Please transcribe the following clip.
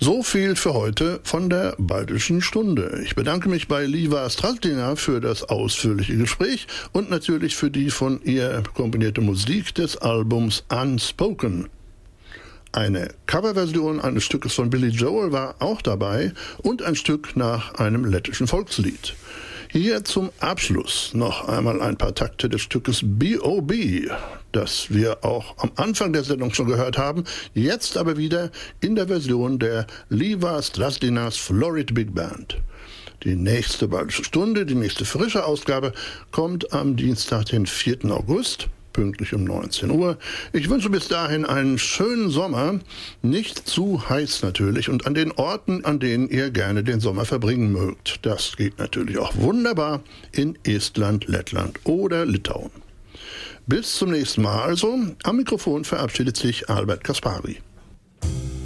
So viel für heute von der Baltischen Stunde. Ich bedanke mich bei Liva Strazdina für das ausführliche Gespräch und natürlich für die von ihr komponierte Musik des Albums Unspoken. Eine Coverversion eines Stückes von Billy Joel war auch dabei und ein Stück nach einem lettischen Volkslied. Hier zum Abschluss noch einmal ein paar Takte des Stückes B.O.B., das wir auch am Anfang der Sendung schon gehört haben, jetzt aber wieder in der Version der Liva Strazdinas Florid Big Band. Die nächste Baltische Stunde, die nächste frische Ausgabe, kommt am Dienstag, den 4. August, pünktlich um 19 Uhr. Ich wünsche bis dahin einen schönen Sommer, nicht zu heiß natürlich und an den Orten, an denen ihr gerne den Sommer verbringen mögt. Das geht natürlich auch wunderbar in Estland, Lettland oder Litauen. Bis zum nächsten Mal also. Am Mikrofon verabschiedet sich Albert Kaspari.